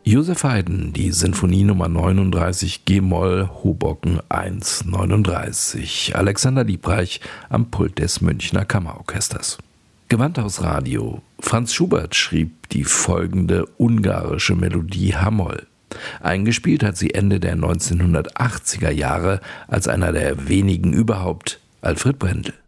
Joseph Haydn, die Sinfonie Nummer 39 G-Moll, Hoboken 139. Alexander Liebreich am Pult des Münchner Kammerorchesters. Gewandhaus-Radio. Franz Schubert schrieb die folgende ungarische Melodie H-Moll. Eingespielt hat sie Ende der 1980er Jahre als einer der wenigen überhaupt Alfred Brendel.